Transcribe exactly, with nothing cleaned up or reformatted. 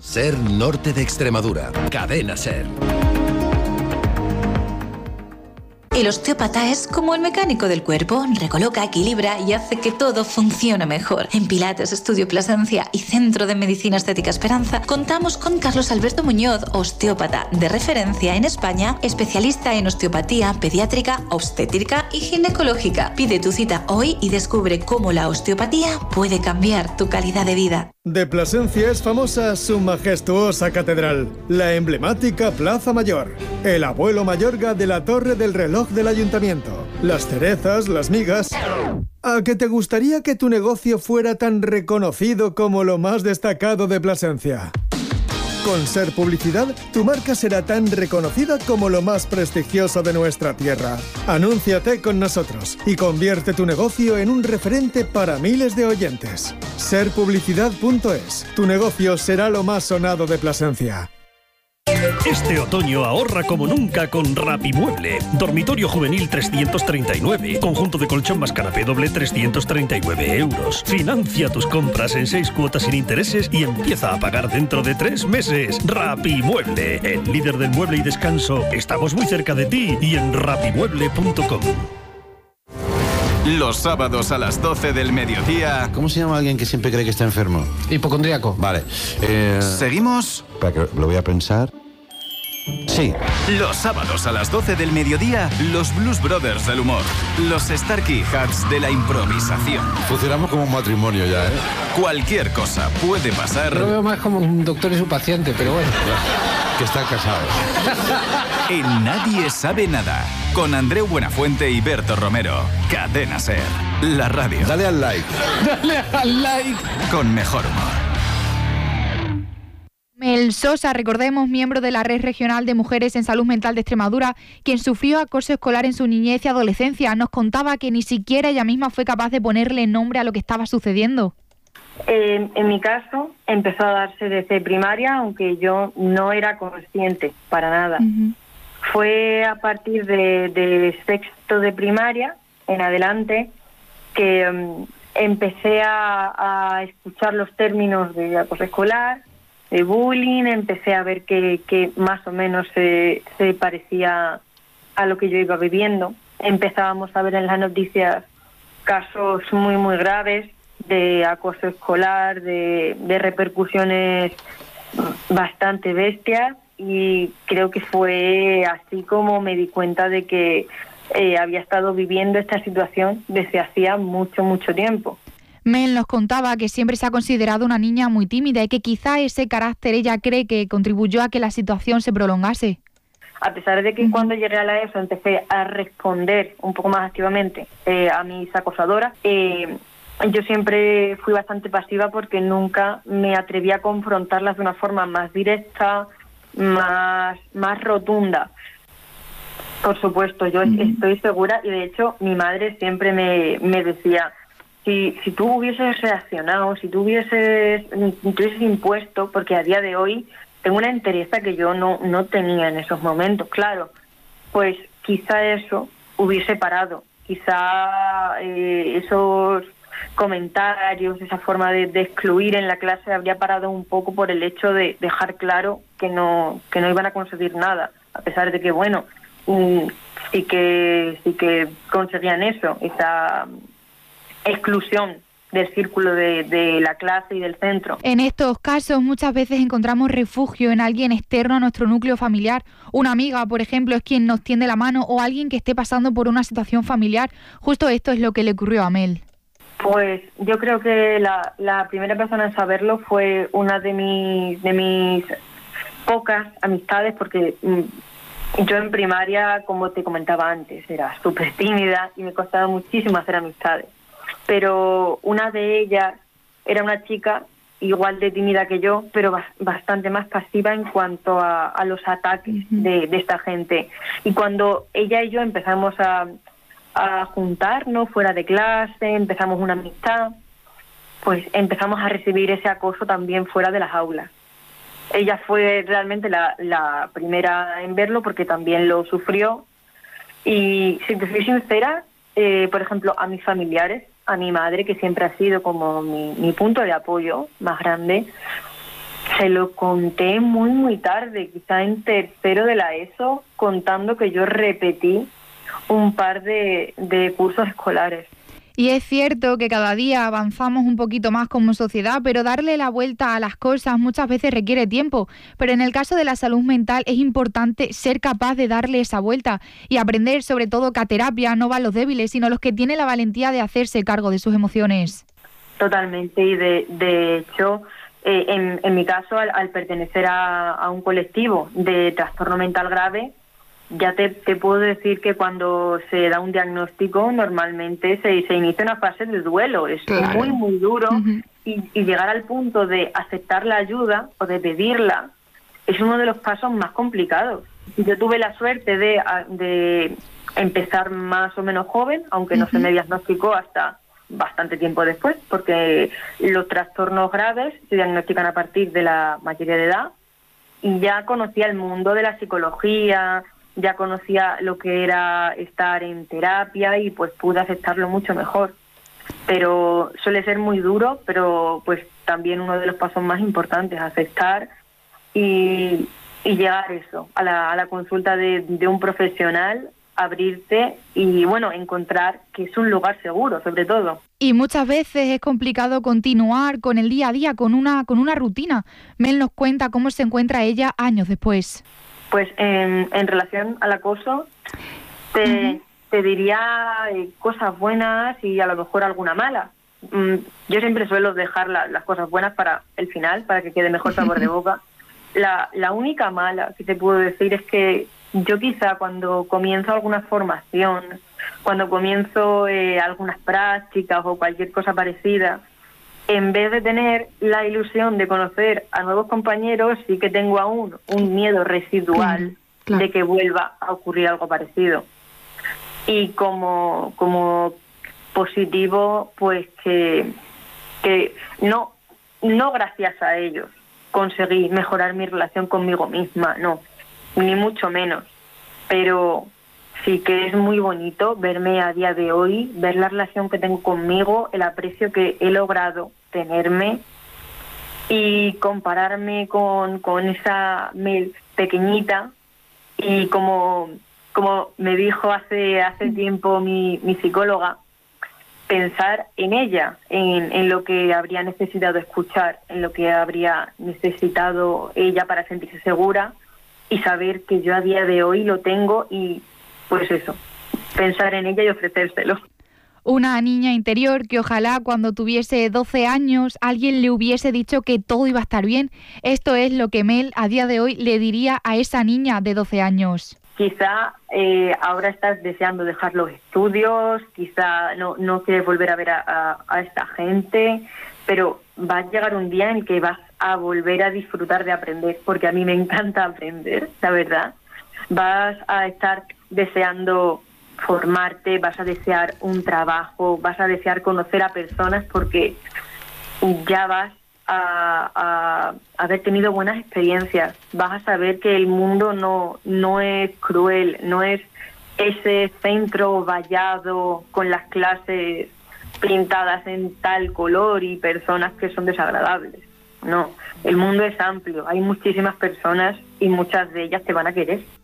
Ser Norte de Extremadura. Cadena Ser. El osteópata es como el mecánico del cuerpo, recoloca, equilibra y hace que todo funcione mejor. En Pilates, Estudio Plasencia y Centro de Medicina Estética Esperanza contamos con Carlos Alberto Muñoz, osteópata de referencia en España, especialista en osteopatía pediátrica, obstétrica y ginecológica. Pide tu cita hoy y descubre cómo la osteopatía puede cambiar tu calidad de vida. De Plasencia es famosa su majestuosa catedral, la emblemática Plaza Mayor, el abuelo Mayorga de la Torre del Reloj del Ayuntamiento, las cerezas, las migas. ¿A que te gustaría que tu negocio fuera tan reconocido como lo más destacado de Plasencia? Con Ser Publicidad, tu marca será tan reconocida como lo más prestigioso de nuestra tierra. Anúnciate con nosotros y convierte tu negocio en un referente para miles de oyentes. ser publicidad punto es. Tu negocio será lo más sonado de Plasencia. Este otoño ahorra como nunca con Rapimueble. Dormitorio juvenil trescientos treinta y nueve. Conjunto de colchón más canapé doble trescientos treinta y nueve euros. Financia tus compras en seis cuotas sin intereses y empieza a pagar dentro de tres meses. Rapimueble, el líder del mueble y descanso. Estamos muy cerca de ti y en rapimueble punto com. Los sábados a las doce del mediodía. ¿Cómo se llama alguien que siempre cree que está enfermo? Hipocondríaco. Vale. Eh... ¿Seguimos? Para que lo voy a pensar. Sí. Los sábados a las doce del mediodía, los Blues Brothers del humor. Los Starkey Hats de la improvisación. Funcionamos como un matrimonio ya, ¿eh? Cualquier cosa puede pasar. Yo lo veo más como un doctor y su paciente, pero bueno. Que están casados. En Nadie Sabe Nada. Con Andreu Buenafuente y Berto Romero. Cadena Ser. La radio. Dale al like. Dale al like. Con mejor humor. Mel Sosa, recordemos, miembro de la Red Regional de Mujeres en Salud Mental de Extremadura, quien sufrió acoso escolar en su niñez y adolescencia, nos contaba que ni siquiera ella misma fue capaz de ponerle nombre a lo que estaba sucediendo. Eh, en mi caso, empezó a darse desde primaria, aunque yo no era consciente para nada. Uh-huh. Fue a partir de, de sexto de primaria en adelante que um, empecé a, a escuchar los términos de acoso escolar, de bullying, empecé a ver que, que más o menos se, se parecía a lo que yo iba viviendo. Empezábamos a ver en las noticias casos muy, muy graves de acoso escolar, de, de repercusiones bastante bestias, y creo que fue así como me di cuenta de que eh, había estado viviendo esta situación desde hacía mucho, mucho tiempo. Mel nos contaba que siempre se ha considerado una niña muy tímida y que quizá ese carácter ella cree que contribuyó a que la situación se prolongase. A pesar de que cuando llegué a la ESO empecé a responder un poco más activamente eh, a mis acosadoras, eh, yo siempre fui bastante pasiva porque nunca me atreví a confrontarlas de una forma más directa, más, más rotunda. Por supuesto, yo uh-huh. estoy segura, y de hecho mi madre siempre me, me decía... Si, si tú hubieses reaccionado, si tú hubieses, tú hubieses impuesto, porque a día de hoy tengo una entereza que yo no, no tenía en esos momentos, claro, pues quizá eso hubiese parado, quizá eh, esos comentarios, esa forma de, de excluir en la clase habría parado un poco por el hecho de dejar claro que no, que no iban a conseguir nada, a pesar de que, bueno, mm, sí que, sí que conseguían eso, esa... exclusión del círculo de, de la clase y del centro. En estos casos muchas veces encontramos refugio en alguien externo a nuestro núcleo familiar. Una amiga, por ejemplo, es quien nos tiende la mano, o alguien que esté pasando por una situación familiar. Justo esto es lo que le ocurrió a Mel. Pues yo creo que la, la primera persona en saberlo fue una de mis, de mis pocas amistades, porque mm, yo en primaria, como te comentaba antes, era súper tímida y me costaba muchísimo hacer amistades. Pero una de ellas era una chica igual de tímida que yo, pero bastante más pasiva en cuanto a, a los ataques de, de esta gente. Y cuando ella y yo empezamos a, a juntarnos fuera de clase, empezamos una amistad, pues empezamos a recibir ese acoso también fuera de las aulas. Ella fue realmente la, la primera en verlo porque también lo sufrió. Y si te soy sincera, eh, por ejemplo, a mis familiares, a mi madre, que siempre ha sido como mi, mi punto de apoyo más grande, Se lo conté muy, muy tarde, quizá en tercero de la ESO, contando que yo repetí un par de, de cursos escolares. Y es cierto que cada día avanzamos un poquito más como sociedad, pero darle la vuelta a las cosas muchas veces requiere tiempo. Pero en el caso de la salud mental es importante ser capaz de darle esa vuelta y aprender sobre todo que a terapia no van los débiles, sino los que tienen la valentía de hacerse cargo de sus emociones. Totalmente, y de, de hecho, eh, en, en mi caso, al, al pertenecer a, a un colectivo de trastorno mental grave, ya te, te puedo decir que cuando se da un diagnóstico normalmente se, se inicia una fase de duelo. Es claro. muy, muy duro. Uh-huh. y, y llegar al punto de aceptar la ayuda o de pedirla es uno de los pasos más complicados. Yo tuve la suerte de, de empezar más o menos joven, aunque no uh-huh. se me diagnosticó hasta bastante tiempo después, porque los trastornos graves se diagnostican a partir de la mayoría de edad, y ya conocía el mundo de la psicología, ya conocía lo que era estar en terapia y pues pude aceptarlo mucho mejor. Pero suele ser muy duro, pero pues también uno de los pasos más importantes, aceptar y, y llegar a eso, a la, a la consulta de, de un profesional, abrirte y bueno, encontrar que es un lugar seguro, sobre todo. Y muchas veces es complicado continuar con el día a día, con una, con una rutina. Mel nos cuenta cómo se encuentra ella años después. Pues en, en relación al acoso, te, uh-huh. te diría eh, cosas buenas y a lo mejor alguna mala. Mm, yo siempre suelo dejar la, las cosas buenas para el final, para que quede mejor sabor de boca. La, la única mala que te puedo decir es que yo quizá cuando comienzo alguna formación, cuando comienzo eh, algunas prácticas o cualquier cosa parecida, en vez de tener la ilusión de conocer a nuevos compañeros, sí que tengo aún un miedo residual claro, claro. de que vuelva a ocurrir algo parecido. Y como, como positivo, pues que, que no, no gracias a ellos conseguí mejorar mi relación conmigo misma, no, ni mucho menos. Pero sí que es muy bonito verme a día de hoy, ver la relación que tengo conmigo, el aprecio que he logrado tenerme y compararme con, con esa Mel pequeñita. Y como, como me dijo hace, hace tiempo mi, mi psicóloga, pensar en ella, en, en lo que habría necesitado escuchar, en lo que habría necesitado ella para sentirse segura y saber que yo a día de hoy lo tengo y pues eso, pensar en ella y ofrecérselo. Una niña interior que ojalá cuando tuviese doce años alguien le hubiese dicho que todo iba a estar bien. Esto es lo que Mel a día de hoy le diría a esa niña de doce años. Quizá eh, ahora estás deseando dejar los estudios, quizá no, no quieres volver a ver a, a, a esta gente, pero va a llegar un día en el que vas a volver a disfrutar de aprender, porque a mí me encanta aprender, la verdad. Vas a estar deseando formarte, vas a desear un trabajo, vas a desear conocer a personas porque ya vas a, a haber tenido buenas experiencias, vas a saber que el mundo no, no es cruel, no es ese centro vallado con las clases pintadas en tal color y personas que son desagradables. No, el mundo es amplio, hay muchísimas personas y muchas de ellas te van a querer.